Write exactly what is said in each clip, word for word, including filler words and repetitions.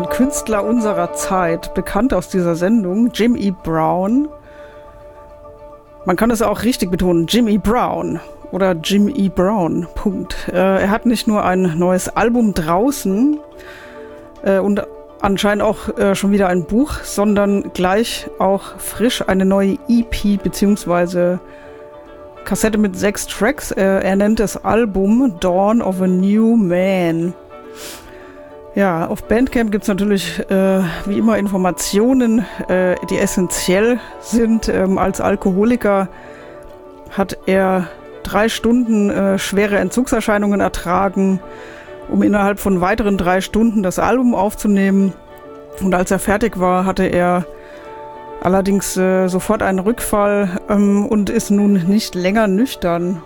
Künstler unserer Zeit, bekannt aus dieser Sendung, Jim E. Brown. Man kann es auch richtig betonen, Jim E. Brown oder Jim E. Brown, Punkt. Äh, er hat nicht nur ein neues Album draußen äh, und anscheinend auch äh, schon wieder ein Buch, sondern gleich auch frisch eine neue E P bzw. Kassette mit sechs Tracks. Äh, er nennt das Album Dawn of a New Man. Ja, auf Bandcamp gibt es natürlich äh, wie immer Informationen, äh, die essentiell sind. Ähm, als Alkoholiker hat er drei Stunden äh, schwere Entzugserscheinungen ertragen, um innerhalb von weiteren drei Stunden das Album aufzunehmen. Und als er fertig war, hatte er allerdings äh, sofort einen Rückfall ähm, und ist nun nicht länger nüchtern.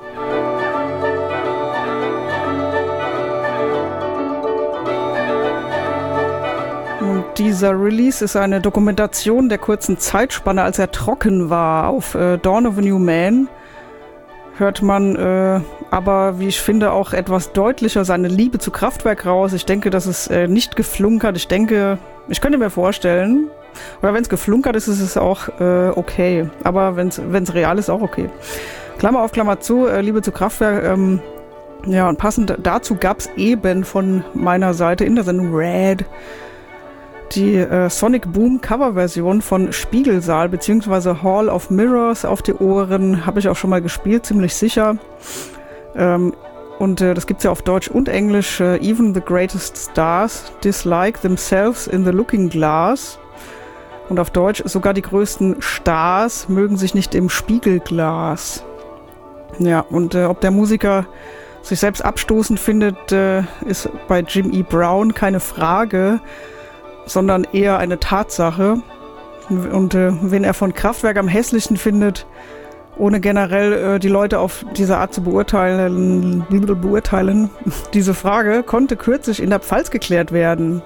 Dieser Release ist eine Dokumentation der kurzen Zeitspanne, als er trocken war. Auf äh, Dawn of a New Man hört man äh, aber, wie ich finde, auch etwas deutlicher seine Liebe zu Kraftwerk raus. Ich denke, dass es äh, nicht geflunkert. Ich denke, ich könnte mir vorstellen, oder wenn es geflunkert ist, ist es auch äh, okay. Aber wenn es real ist, auch okay. Klammer auf, Klammer zu, äh, Liebe zu Kraftwerk. Ähm, ja, und passend dazu gab es eben von meiner Seite in der Sendung Red die äh, Sonic Boom Coverversion von Spiegelsaal bzw. Hall of Mirrors auf die Ohren. Habe ich auch schon mal gespielt, ziemlich sicher. Ähm, und äh, das gibt es ja auf Deutsch und Englisch. Äh, Even the greatest stars dislike themselves in the looking glass. Und auf Deutsch, sogar die größten Stars mögen sich nicht im Spiegelglas. Ja, und äh, ob der Musiker sich selbst abstoßend findet, äh, ist bei Jim E. Brown keine Frage, sondern eher eine Tatsache. Und äh, wen er von Kraftwerk am hässlichsten findet, ohne generell äh, die Leute auf diese Art zu beurteilen, beurteilen, diese Frage konnte kürzlich in der Pfalz geklärt werden.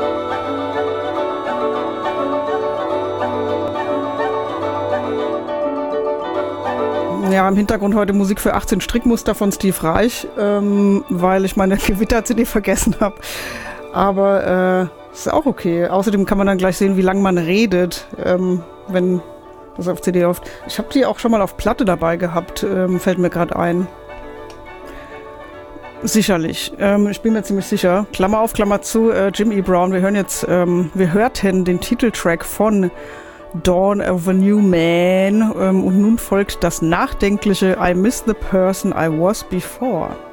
Ja, im Hintergrund heute Musik für achtzehn Strickmuster von Steve Reich, ähm, weil ich meine Gewitter-C D vergessen habe. Aber äh, ist auch okay. Außerdem kann man dann gleich sehen, wie lange man redet, ähm, wenn das auf C D läuft. Ich habe die auch schon mal auf Platte dabei gehabt, ähm, fällt mir gerade ein. Sicherlich. Ähm, ich bin mir ziemlich sicher. Klammer auf, Klammer zu, äh, Jim E. Brown. Wir hören jetzt, ähm, wir hörten den Titeltrack von Dawn of a New Man ähm, und nun folgt das nachdenkliche I Miss the Person I Was Before.